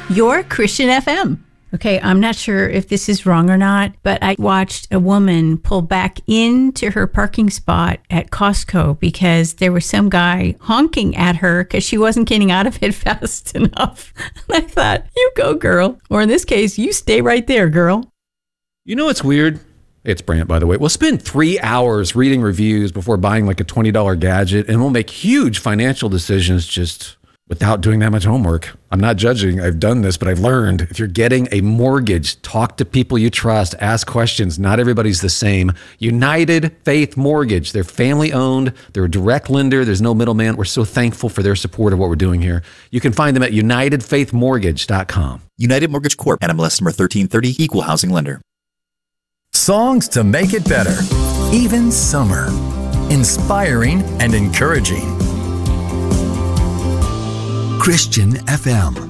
Your Christian FM. Okay, I'm not sure if this is wrong or not, but I watched a woman pull back into her parking spot at Costco because there was some guy honking at her because she wasn't getting out of it fast enough. And I thought, you go, girl. Or in this case, you stay right there, girl. You know what's weird? It's Brant, by the way. We'll spend 3 hours reading reviews before buying like a $20 gadget, and we'll make huge financial decisions just without doing that much homework. I'm not judging. I've done this, but I've learned if you're getting a mortgage, talk to people you trust, ask questions. Not everybody's the same. United Faith Mortgage. They're family owned. They're a direct lender. There's no middleman. We're so thankful for their support of what we're doing here. You can find them at UnitedFaithMortgage.com. United Mortgage Corp. NMLS number 1330. Equal housing lender. Songs to make it better. Even summer. Inspiring and encouraging. Christian FM.